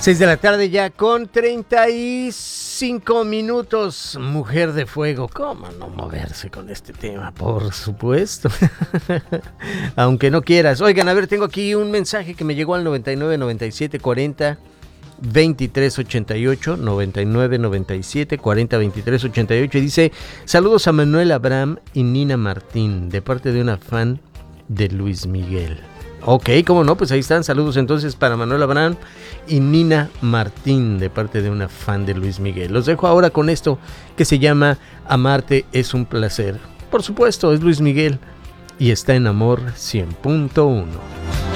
6 de la tarde ya con 35 minutos. Mujer de fuego, ¿cómo no moverse con este tema? Por supuesto. Aunque no quieras. Oigan, a ver, tengo aquí un mensaje que me llegó al 99 97 40 23 88, 99 97 40 23 88, y dice: saludos a Manuel Abraham y Nina Martín, de parte de una fan de Luis Miguel. Ok, cómo no, pues ahí están. Saludos entonces para Manuel Abraham y Nina Martín, de parte de una fan de Luis Miguel. Los dejo ahora con esto que se llama Amarte es un placer. Por supuesto, es Luis Miguel y está en Amor 100.1.